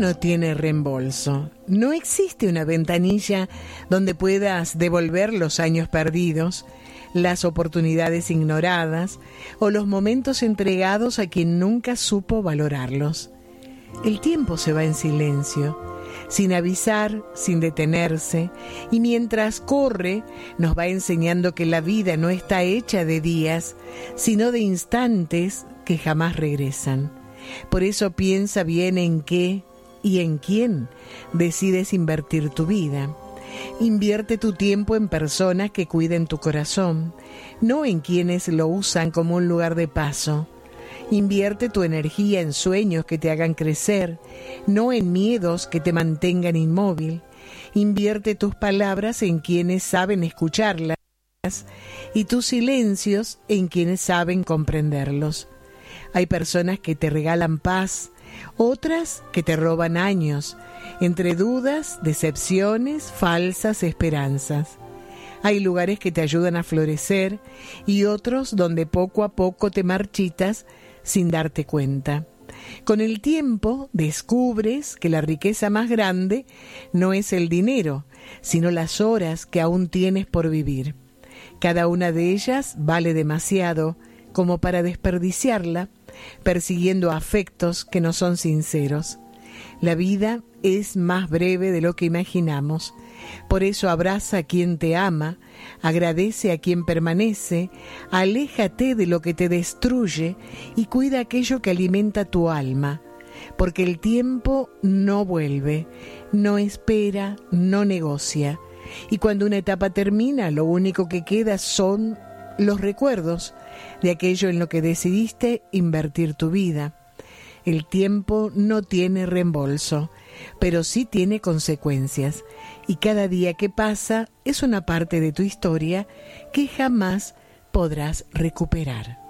no tiene reembolso. No existe una ventanilla donde puedas devolver los años perdidos, las oportunidades ignoradas o los momentos entregados a quien nunca supo valorarlos. El tiempo se va en silencio, sin avisar, sin detenerse, y mientras corre nos va enseñando que la vida no está hecha de días, sino de instantes que jamás regresan. Por eso piensa bien en qué y en quién decides invertir tu vida. Invierte tu tiempo en personas que cuiden tu corazón, no en quienes lo usan como un lugar de paso. Invierte tu energía en sueños que te hagan crecer, no en miedos que te mantengan inmóvil. Invierte tus palabras en quienes saben escucharlas y tus silencios en quienes saben comprenderlos. Hay personas que te regalan paz, otras que te roban años, entre dudas, decepciones, falsas esperanzas. Hay lugares que te ayudan a florecer y otros donde poco a poco te marchitas sin darte cuenta. Con el tiempo descubres que la riqueza más grande no es el dinero, sino las horas que aún tienes por vivir. Cada una de ellas vale demasiado como para desperdiciarla, persiguiendo afectos que no son sinceros. La vida es más breve de lo que imaginamos. Por eso abraza a quien te ama, agradece a quien permanece, aléjate de lo que te destruye y cuida aquello que alimenta tu alma. Porque el tiempo no vuelve, no espera, no negocia. Y cuando una etapa termina, lo único que queda son los recuerdos de aquello en lo que decidiste invertir tu vida. El tiempo no tiene reembolso, pero sí tiene consecuencias, y cada día que pasa es una parte de tu historia que jamás podrás recuperar.